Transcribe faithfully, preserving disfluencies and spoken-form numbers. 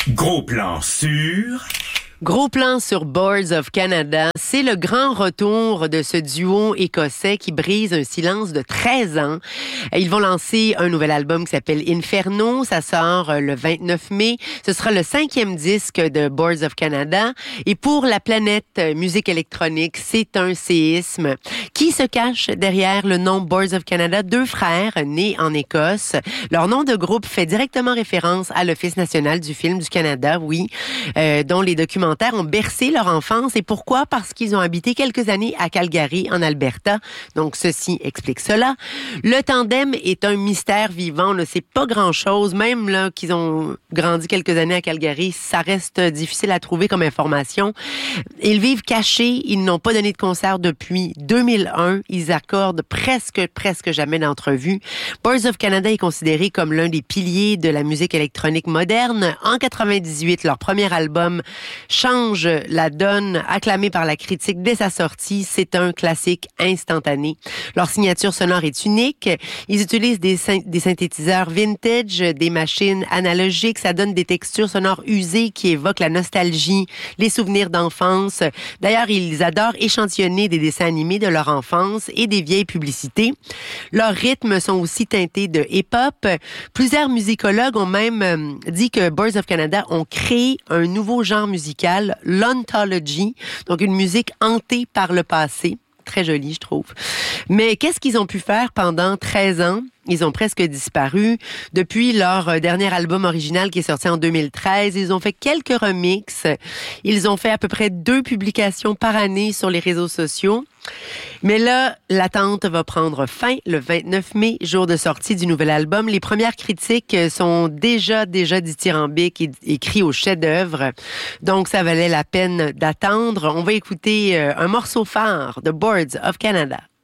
Gros plan sur... Gros plan sur Boards of Canada. C'est le grand retour de ce duo écossais qui brise un silence de treize ans. Ils vont lancer un nouvel album qui s'appelle Inferno. Ça sort le vingt-neuf mai. Ce sera le cinquième disque de Boards of Canada. Et pour la planète musique électronique, c'est un séisme. Qui se cache derrière le nom Boards of Canada? Deux frères nés en Écosse. Leur nom de groupe fait directement référence à l'Office national du film du Canada, oui, euh, dont les documents ont bercé leur enfance. Et pourquoi? Parce qu'ils ont habité quelques années à Calgary, en Alberta. Donc, ceci explique cela. Le tandem est un mystère vivant. On ne sait pas grand-chose. Même là qu'ils ont grandi quelques années à Calgary, ça reste difficile à trouver comme information. Ils vivent cachés. Ils n'ont pas donné de concert depuis deux mille un. Ils accordent presque, presque jamais d'entrevue. Boards of Canada est considéré comme l'un des piliers de la musique électronique moderne. En quatre-vingt-dix-huit, leur premier album change la donne, acclamé par la critique dès sa sortie. C'est un classique instantané. Leur signature sonore est unique. Ils utilisent des, syn- des synthétiseurs vintage, des machines analogiques. Ça donne des textures sonores usées qui évoquent la nostalgie, les souvenirs d'enfance. D'ailleurs, ils adorent échantillonner des dessins animés de leur enfance et des vieilles publicités. Leurs rythmes sont aussi teintés de hip-hop. Plusieurs musicologues ont même dit que Boards of Canada ont créé un nouveau genre musical, l'ontology, donc une musique hantée par le passé. Très joli, je trouve. Mais qu'est-ce qu'ils ont pu faire pendant treize ans? Ils ont presque disparu. Depuis leur dernier album original qui est sorti en deux mille treize, ils ont fait quelques remixes. Ils ont fait à peu près deux publications par année sur les réseaux sociaux. Mais là, l'attente va prendre fin le vingt-neuf mai, jour de sortie du nouvel album. Les premières critiques sont déjà, déjà dithyrambiques et écrites au chef-d'œuvre. Donc, ça valait la peine d'attendre. On va écouter un morceau phare de Boards of Canada.